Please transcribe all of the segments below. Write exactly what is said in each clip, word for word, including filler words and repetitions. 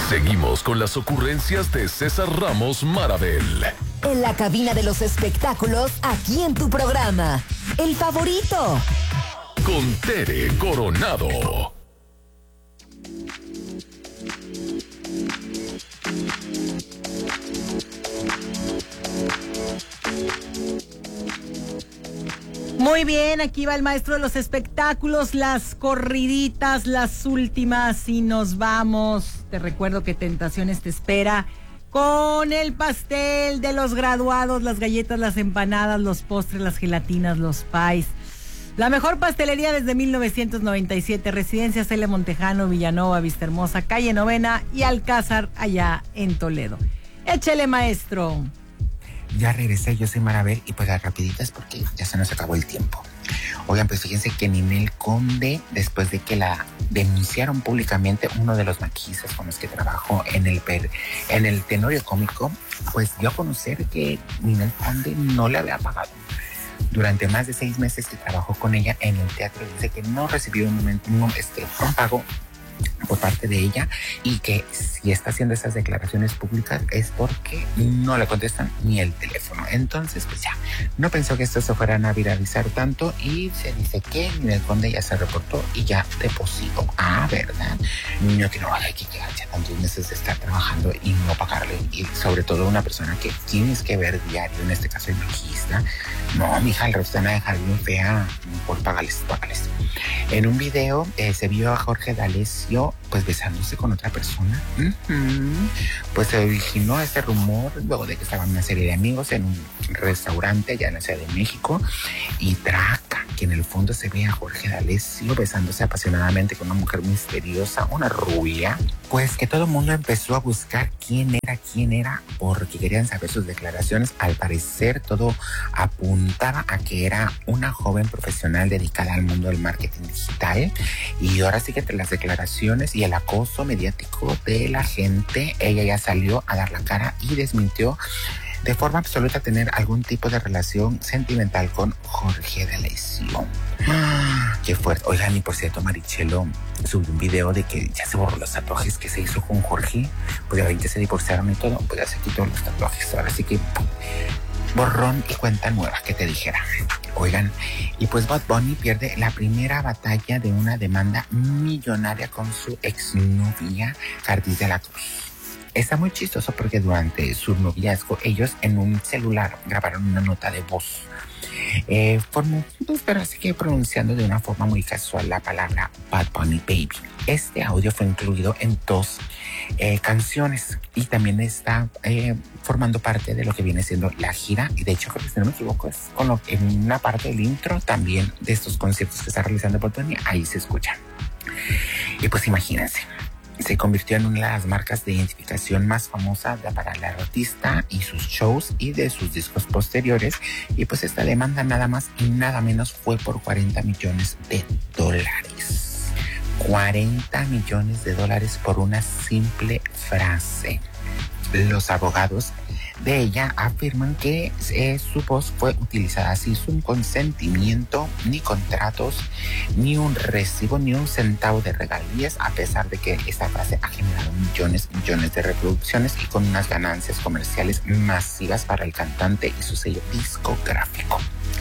Seguimos con las ocurrencias de César Ramos Marabel. En la cabina de los espectáculos, aquí en tu programa, El Favorito. Con Tere Coronado. Muy bien, aquí va el maestro de los espectáculos, las corriditas, las últimas y nos vamos. Te recuerdo que Tentaciones te espera con el pastel de los graduados, las galletas, las empanadas, los postres, las gelatinas, los pies. La mejor pastelería desde mil novecientos noventa y siete, Residencia Cele Montejano, Villanova, Vistahermosa, Calle Novena y Alcázar, allá en Toledo. Échele, maestro. Ya regresé, yo soy Marabel y pues las rapiditas porque ya se nos acabó el tiempo. Oigan, pues fíjense que Ninel Conde, después de que la denunciaron públicamente, uno de los maquillistas con los que trabajó en el, per, en el Tenorio Cómico, pues dio a conocer que Ninel Conde no le había pagado. Durante más de seis meses que trabajó con ella en el teatro, dice que no recibió un, momento, un, este, un pago por parte de ella y que si está haciendo esas declaraciones públicas es porque no le contestan ni el teléfono. Entonces, pues ya, no pensó que esto se fueran a viralizar tanto y se dice que Ninel Conde ya se reportó y ya depositó. Ah, ¿verdad? Niño que no hay que quedar ya tantos meses de estar trabajando y no pagarle. Y sobre todo una persona que tienes que ver diario, en este caso el maquillista. No, mija, al resto van a dejar bien fea. Por págales, págales. En un video eh, se vio a Jorge D'Alessio pues besándose con otra persona. Uh-huh. Pues se originó este rumor luego de que estaban una serie de amigos en un restaurante allá en la Ciudad de México y traca, que en el fondo se ve a Jorge D'Alessio besándose apasionadamente con una mujer misteriosa, una rubia. Pues que todo el mundo empezó a buscar quién era, quién era, porque querían saber sus declaraciones. Al parecer todo apuntaba a que era una joven profesional dedicada al mundo del marketing digital. Y ahora sí que entre las declaraciones y el acoso mediático de la gente, ella ya salió a dar la cara y desmintió de forma absoluta tener algún tipo de relación sentimental con Jorge D'Alessio. ¡Ah! ¡Qué fuerte! Oigan, y por cierto, Marichelo subió un video de que ya se borró los tatuajes que se hizo con Jorge. Pues ya ven que se divorciaron y todo, pues ya se quitó los tatuajes. Ahora sí que borrón y cuenta nueva, que te dijera. Oigan, y pues Bad Bunny pierde la primera batalla de una demanda millonaria con su exnovia, Cardis de la Cruz. Está muy chistoso porque durante su noviazgo ellos en un celular grabaron una nota de voz. Eh, form- pero así que pronunciando de una forma muy casual la palabra Bad Bunny Baby. Este audio fue incluido en dos eh, canciones y también está eh, formando parte de lo que viene siendo la gira. Y de hecho, si no me equivoco, es con lo, en una parte del intro también de estos conciertos que está realizando Bad Bunny, ahí se escucha. Y pues imagínense, se convirtió en una de las marcas de identificación más famosas para el artista y sus shows y de sus discos posteriores. Y pues esta demanda nada más y nada menos fue por cuarenta millones de dólares. cuarenta millones de dólares por una simple frase. Los abogados de ella afirman que eh, su voz fue utilizada sin su consentimiento, ni contratos, ni un recibo, ni un centavo de regalías, a pesar de que esta frase ha generado millones, millones de reproducciones y con unas ganancias comerciales masivas para el cantante y su sello discográfico.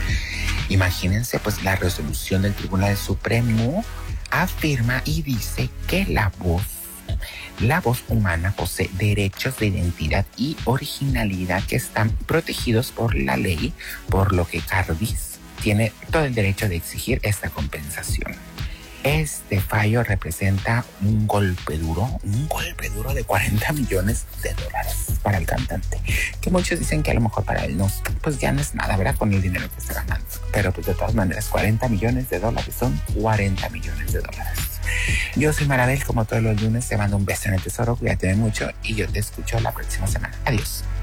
Imagínense, pues la resolución del Tribunal Supremo afirma y dice que la voz La voz humana posee derechos de identidad y originalidad que están protegidos por la ley, por lo que Cardis tiene todo el derecho de exigir esta compensación. Este fallo representa un golpe duro, un golpe duro de cuarenta millones de dólares para el cantante, que muchos dicen que a lo mejor para él no, pues ya no es nada, ¿verdad? Con el dinero que está ganando. Pero pues de todas maneras, cuarenta millones de dólares son cuarenta millones de dólares. Yo soy Marabel, como todos los lunes, te mando un beso en el tesoro, cuídate mucho y yo te escucho la próxima semana. Adiós.